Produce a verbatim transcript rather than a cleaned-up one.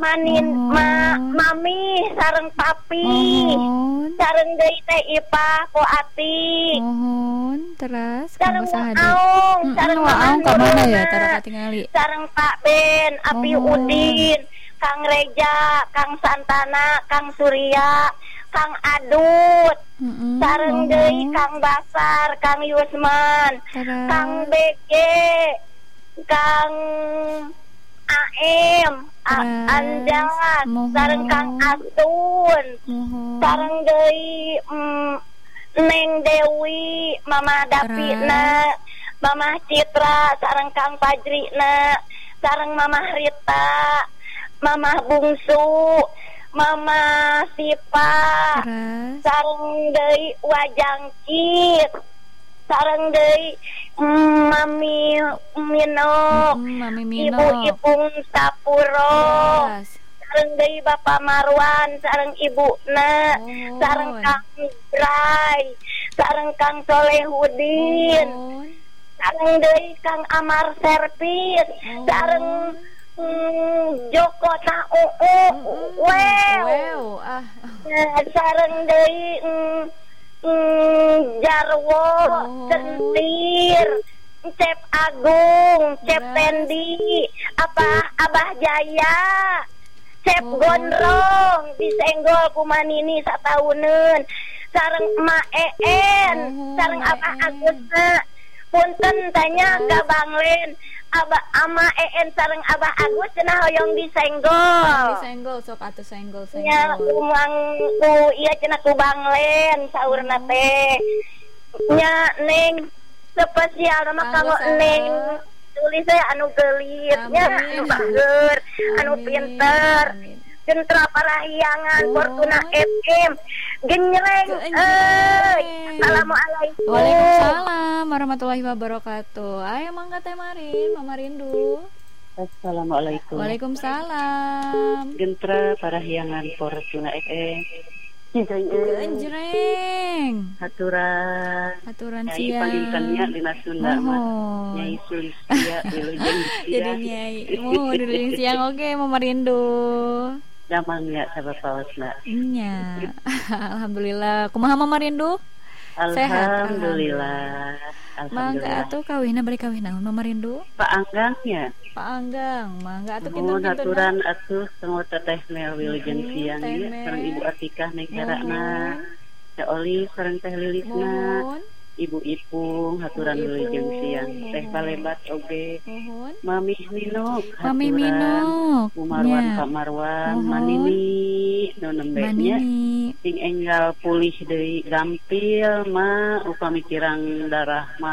manin Mohon. ma mami sareng papi Mohon. sareng deui teh ipah po ati Mohon. Terus sareng kanggo sahade? aung Mm-mm, sareng Waong ka mana ya Nuruna, tara katingali? sareng Pak Ben Api Mohon. Udin Kang Reja Kang Santana Kang Surya Kang Adut Mm-mm, sareng mohon. deui Kang Basar Kang Yusman Terus. Kang B G Kang A M A Terus. Andas Mohon. sareng Kang Asun Mohon. sareng deui mm, Neng Dewi Mama Dapina Mama Citra sareng Kang Fajrina sareng Mama Rita Mama Bungsu Mama Sipa Terus. sareng deui Wajangkit sareng deui mm, Mami Mino Mm-mm, Mami Mino. Ibu Ipung Sapuro Terus. sareng deui Bapak Marwan sareng Ibuna Mohon. sareng Kang Bray sareng Kang Solehudin Mohon. sareng deui Kang Amar Servis Mohon. sareng mm, Joko Tau Wew Wow, ah. Nah, sareng deui mm, mm, Jarwo Mohon. Sentir Cep Agung Cep Beras. Tendi apa Abah Jaya Cep Mohon. Gondrong disenggol kumanini satauneun sareng Emak Een Mohon, sareng Mak Abah Een. Agusna punten tanya ka Banglen Abah Ama Een sareng Abah Agus cenah hoyong disenggol Senggol sok atuh senggol nya senggol. umang ku ieu cenah ku Banglen saurna teh nya Neng spesial mah Kanggo kalau saha? Neng tulis saya anu gelit nya Amin. anu bager anu Amin, pinter amin. Sentra Parahyangan Oh. Fortuna F M genjreng Genjreng. euy assalamualaikum Waalaikumsalam warahmatullahi wabarakatuh. Ayo mangga teh Marin, Mama Rindu. Assalamualaikum. Waalaikumsalam. Gentra Parahyangan Fortuna F M. Genjreng. Haturan. Aturan Nyai siang. pangintennya dina Sunda mah. Mohon. Nyai Sulistia wilujeng Jadi nyai. Mohon diri siang oke Mama Rindu. Damangnya sabapaosna. Nya. Alhamdulillah. Kumaha Mama Rindu? Sehat, Alhamdulillah. Mangga Alhamdulillah. atuh kawihna bari kawih naon Mama Rindu? Pak Anggangnya. Pak Anggang, mangga atuh Mohon kinten-kinten. haturan atuh semua teteh Mel wilujeng Mhm, siang Teh ieu Mel. sareng Ibu Atikah neng herana. Mohon. Teh Oli sareng Teh Lilisna. Mohon. Ibu Ipung haturan Ibu wilujeng Ipung, siang. Teh mohon. Palebat oge. Mohon. Mami Minuk Mami haturan. Minuk. Kumarwan Nya. Pak Marwan Mohon. Manini nu nembenya Manini. sing enggal pulih deui gampil mah upami kirang darah mah